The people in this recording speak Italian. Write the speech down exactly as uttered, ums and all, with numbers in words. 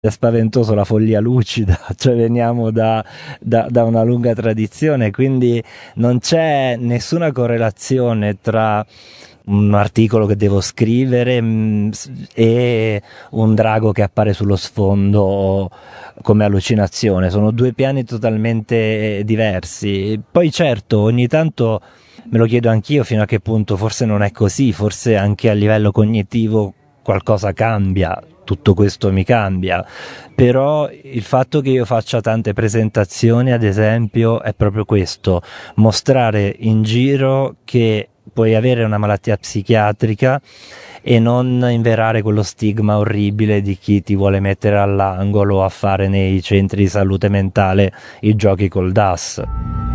È spaventoso la follia lucida, cioè veniamo da, da, da una lunga tradizione, quindi non c'è nessuna correlazione tra un articolo che devo scrivere mh, e un drago che appare sullo sfondo come allucinazione. Sono due piani totalmente diversi. Poi certo, ogni tanto me lo chiedo anch'io fino a che punto forse non è così, forse anche a livello cognitivo qualcosa cambia, tutto questo mi cambia, però il fatto che io faccia tante presentazioni, ad esempio, è proprio questo: mostrare in giro che puoi avere una malattia psichiatrica e non inverare quello stigma orribile di chi ti vuole mettere all'angolo a fare nei centri di salute mentale i giochi col D A S.